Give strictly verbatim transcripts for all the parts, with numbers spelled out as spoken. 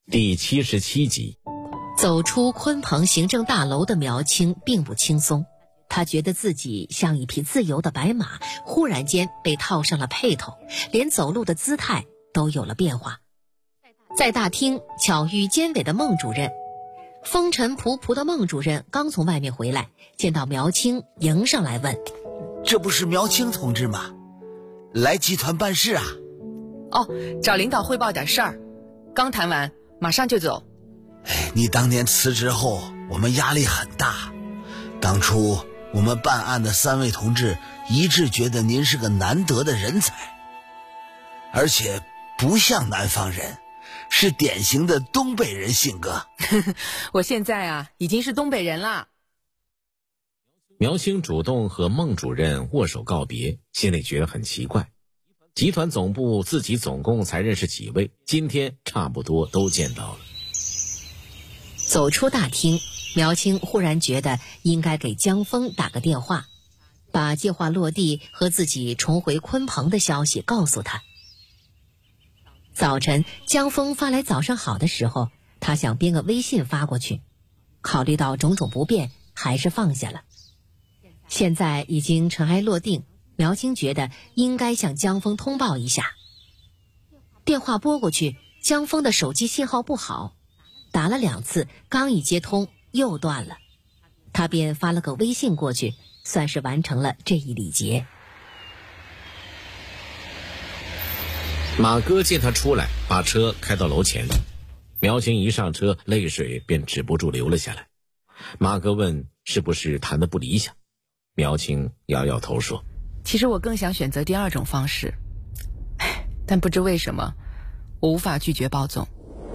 第七十七集。 走出鲲鹏行政大楼的苗青并不轻松，他觉得自己像一匹自由的白马，忽然间被套上了辔头，连走路的姿态都有了变化。在大厅巧遇监委的孟主任，风尘仆仆的孟主任刚从外面回来，见到苗青迎上来问： 这不是苗青同志吗？来集团办事啊？ 哦，找领导汇报点事儿，刚谈完马上就走。 哎，你当年辞职后我们压力很大，当初我们办案的三位同志一致觉得您是个难得的人才，而且不像南方人，是典型的东北人性格。 我现在啊已经是东北人了。 苗青主动和孟主任握手告别，心里觉得很奇怪，集团总部自己总共才认识几位，今天差不多都见到了。 走出大厅，苗青忽然觉得应该给江峰打个电话，把计划落地和自己重回鲲鹏的消息告诉他。早晨江峰发来早上好的时候，他想编个微信发过去，考虑到种种不便，还是放下了。现在已经尘埃落定，苗青觉得应该向江峰通报一下。电话拨过去，江峰的手机信号不好，打了两次，刚一接通又断了，他便发了个微信过去，算是完成了这一礼节。 马哥见他出来，把车开到楼前，苗青一上车，泪水便止不住流了下来。马哥问是不是谈得不理想，苗青摇摇头说： 其实我更想选择第二种方式，但不知为什么我无法拒绝包总。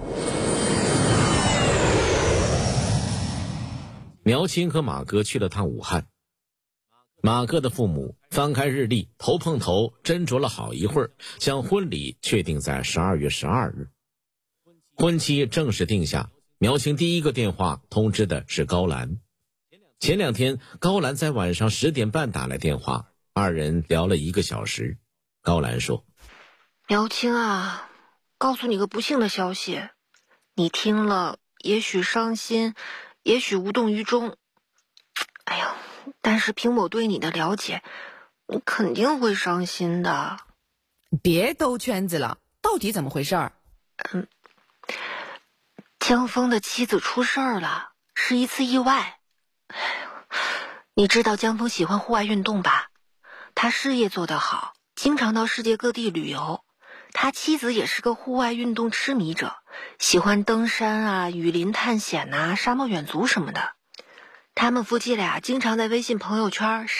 苗青和马哥去了趟武汉，马哥的父母翻开日历，头碰头斟酌了好一会儿，将婚礼确定在十二月十二日。婚期正式定下，苗青第一个电话通知的是高兰。前两天高兰在晚上十点半打来电话，二人聊了一个小时。高兰说： 苗青啊，告诉你个不幸的消息，你听了也许伤心，也许无动于衷，哎呀，但是凭我对你的了解，你肯定会伤心的。 别兜圈子了，到底怎么回事儿？ 嗯，江峰的妻子出事儿了，是一次意外。你知道江峰喜欢户外运动吧？他事业做得好，经常到世界各地旅游。他妻子也是个户外运动痴迷者，喜欢登山啊、雨林探险啊、沙漠远足什么的。他们夫妻俩经常在微信朋友圈